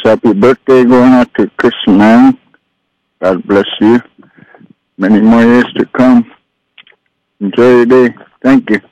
Happy birthday going out to Chris Mann. God bless you. Many more years to come. Enjoy your day. Thank you.